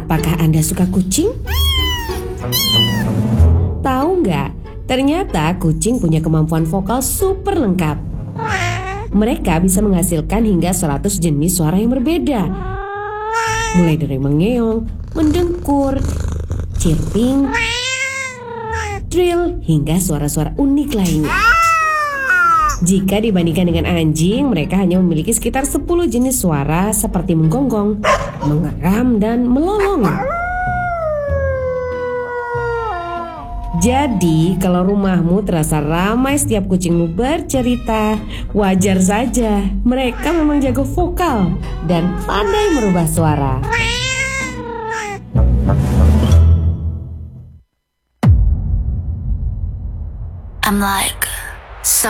Apakah Anda suka kucing? Tahu nggak? Ternyata kucing punya kemampuan vokal super lengkap. Mereka bisa menghasilkan hingga 100 jenis suara yang berbeda. Mulai dari mengeong, mendengkur, chirping, trill, hingga suara-suara unik lainnya. Jika dibandingkan dengan anjing, mereka hanya memiliki sekitar 10 jenis suara seperti menggonggong, mengeram, dan melolong. Jadi, kalau rumahmu terasa ramai setiap kucingmu bercerita, wajar saja. Mereka memang jago vokal dan pandai merubah suara. I'm like